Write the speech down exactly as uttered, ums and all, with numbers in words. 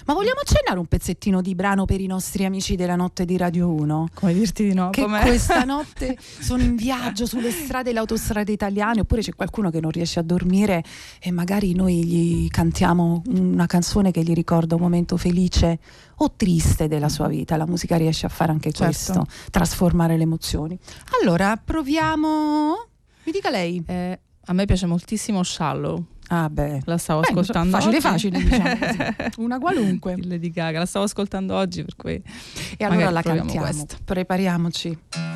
Ma vogliamo accennare un pezzettino di brano per i nostri amici della notte di Radio uno? Come dirti di no? Che com'è? Questa notte sono in viaggio sulle strade e le autostrade italiane, oppure c'è qualcuno che non riesce a dormire e magari noi gli cantiamo una canzone che gli ricorda un momento felice o triste della sua vita. La musica riesce a fare anche Certo. questo, trasformare le emozioni. Allora, proviamo. Mi dica lei. Eh, a me piace moltissimo Shallow. Ah beh, La stavo Beh, ascoltando facile oggi. facile, diciamo così. Una qualunque. Di Lady Gaga, la stavo ascoltando oggi, per cui E allora magari la proviamo cantiamo. questa. Prepariamoci.